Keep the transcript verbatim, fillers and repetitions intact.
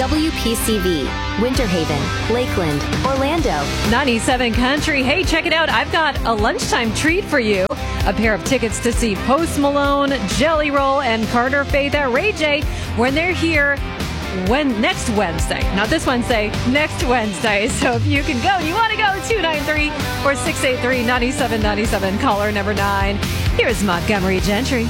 W P C V, Winter Haven, Lakeland, Orlando. ninety-seven Country. Hey, check it out. I've got a lunchtime treat for you. A pair of tickets to see Post Malone, Jelly Roll, and Carter Faith at Ray J when they're here when next Wednesday. Not this Wednesday, next Wednesday. So if you can go, you want to go, two nine three or six eight three, nine seven nine seven, caller number nine. Here's Montgomery Gentry.